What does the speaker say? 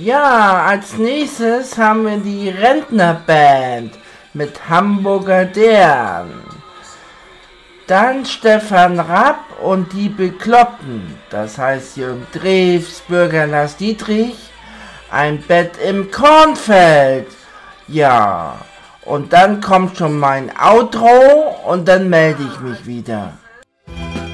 Ja, als nächstes haben wir die Rentnerband mit Hamburger Dern. Dann Stefan Rapp und die Bekloppten, das heißt Jürgen Drews, Bürger Lars Dietrich, ein Bett im Kornfeld. Ja, und dann kommt schon mein Outro und dann melde ich mich wieder.